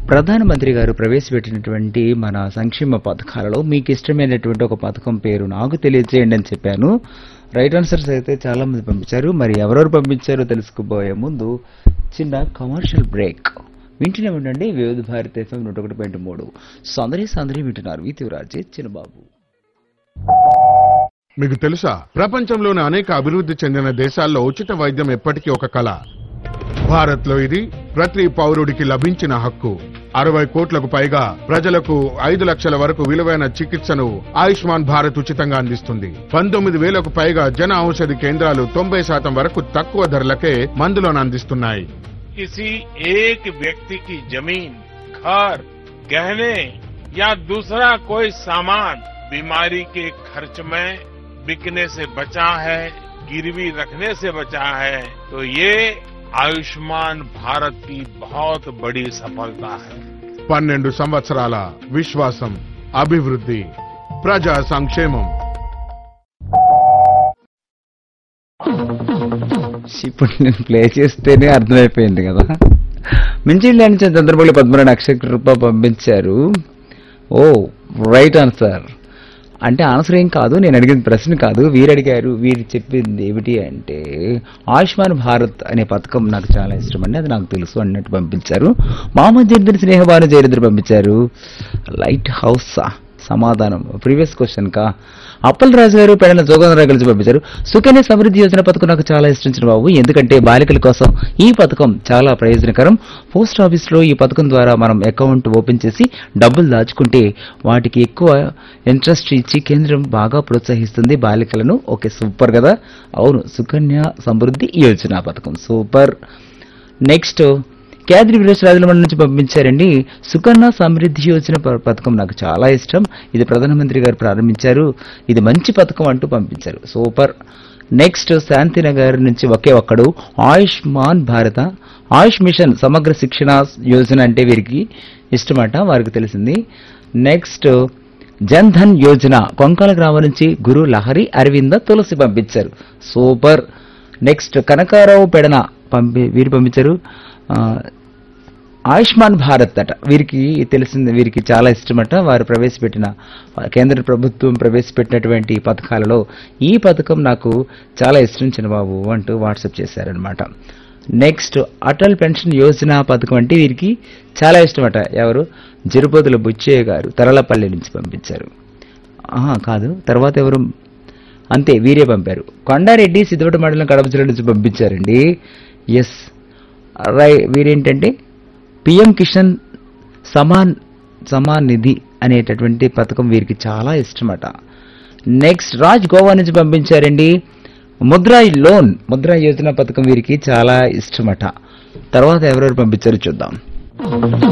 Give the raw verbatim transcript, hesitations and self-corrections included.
ప్రధానమంత్రి గారు ప్రవేశపెట్టినటువంటి మన సంక్షేమ పథకాలలో మీకు ఇష్టమైనటువంటి ఒక పథకం పేరు నాకు తెలియజేయండి అని చెప్పాను. రైట్ ఆన్సర్స్ అయితే చాలా మంది పంపించారు. మరి ఎవరెవరు పంపించారో తెలుసుకోబోయే ముందు చిన్న కమర్షియల్ బ్రేక్. వింటూనే ఉండండి వివిధ భారత ఎఫ్ఎం నూట ఒకటి పాయింట్ మూడు సందరి సందరి వింటున్నారు. వితివరాజే చిన్నబాబు. మీకు తెలుసా, ప్రపంచంలోని అనేక అభివృద్ధి చెందిన దేశాల్లో ఉచిత వైద్యం ఎప్పటికీ ఒక కళ. భారత్ లో ఇది ప్రతి పౌరుడికి లభించిన హక్కు. అరవై కోట్లకు పైగా ప్రజలకు ఐదు లక్షల వరకు విలువైన చికిత్సను ఆయుష్మాన్ భారత్ ఉచితంగా అందిస్తుంది. పంతొమ్మిది వేలకు పైగా జన ఔషధి కేంద్రాలు తొంభై శాతం వరకు తక్కువ ధరలకే మందులను అందిస్తున్నాయి. किसी एक व्यक्ति की जमीन, घर, गहने या दूसरा कोई सामान बीमारी के खर्च में बिकने से बचा है, गिरवी रखने से बचा है, तो ये आयुष्मान भारत की बहुत बड़ी सफलता है. పన్నెండు సంవత్సరాల విశ్వాసం, అభివృద్ధి, ప్రజా సంక్షేమం. ఇప్పుడు నేను ప్లే చేస్తేనే అర్థమైపోయింది కదా. మించి నుంచి చంద్రబాబు పద్మనాభ అక్షర రూపాయ పంపించారు. ఓ రైట్ ఆన్సర్. అంటే ఆన్సర్ ఏం కాదు, నేను అడిగిన ప్రశ్న కాదు, వీరు అడిగారు. వీరు చెప్పింది ఏమిటి అంటే ఆయుష్మాన్ భారత్ అనే పథకం నాకు చాలా ఇష్టం అండి, అది నాకు తెలుసు అన్నట్టు పంపించారు. మామూలు జయంతి స్నేహభాను జయరేంద్ర పంపించారు. లైట్ హౌస్ సమాధానం ప్రీవియస్ క్వశ్చన్ కా. అప్పలరాజు గారు పెడన జోగంధరావు కలిసి పంపించారు. సుకన్య సమృద్ధి యోజన పథకం నాకు చాలా ఇష్టం బాబు, ఎందుకంటే బాలికల కోసం ఈ పథకం చాలా ప్రయోజనకరం. పోస్ట్ ఆఫీస్ లో ఈ పథకం ద్వారా మనం అకౌంట్ ఓపెన్ చేసి డబ్బులు దాచుకుంటే వాటికి ఎక్కువ ఇంట్రెస్ట్ ఇచ్చి కేంద్రం బాగా ప్రోత్సహిస్తుంది బాలికలను. ఓకే సూపర్ కదా. అవును, సుకన్య సమృద్ధి యోజన పథకం సూపర్. నెక్స్ట్ కేంద్ర విదేశరాజుల మండలి నుంచి పంపించారండి. సుకన్య సమృద్ధి యోజన పథకం నాకు చాలా ఇష్టం, ఇది ప్రధానమంత్రి గారు ప్రారంభించారు, ఇది మంచి పథకం అంటూ పంపించారు. సూపర్. నెక్స్ట్ శాంతినగర్ నుంచి ఒకే ఒక్కడు ఆయుష్మాన్ భారత ఆయుష్ మిషన్ సమగ్ర శిక్షణ యోజన అంటే వీరికి ఇష్టమట, వారికి తెలిసింది. నెక్స్ట్ జన్ ధన్ యోజన కొంకాల గ్రామం నుంచి గురు లహరి అరవింద తులసి పంపించారు. సూపర్. నెక్స్ట్ కనకారావు పెడన పంపి వీరు పంపించారు. ఆయుష్మాన్ భారత్ అట వీరికి తెలిసింది, వీరికి చాలా ఇష్టమట, వారు ప్రవేశపెట్టిన కేంద్ర ప్రభుత్వం ప్రవేశపెట్టినటువంటి పథకాలలో ఈ పథకం నాకు చాలా ఇష్టం చిన్నబాబు అంటూ వాట్సాప్ చేశారనమాట. నెక్స్ట్ అటల్ పెన్షన్ యోజన పథకం అంటే వీరికి చాలా ఇష్టమట. ఎవరు? జిరుపోతుల బుచ్చయ్య గారు తరలపల్లి నుంచి పంపించారు. ఆహా కాదు, తర్వాత ఎవరు? అంతే, వీరే పంపారు. కొండారెడ్డి సిద్ధవట మండలం కడప జిల్లా నుంచి పంపించారండి. ఎస్ రై వీరేంటంటే పిఎం కిషన్ సమాన్ సమాన్ నిధి అనేటటువంటి పథకం వీరికి చాలా ఇష్టమట. నెక్స్ట్ రాజ్ గోవా నుంచి పంపించారండి. ముద్రా లోన్ ముద్రా యోజన పథకం వీరికి చాలా ఇష్టమట. తర్వాత ఎవరెవరు పంపించారో చూద్దాం.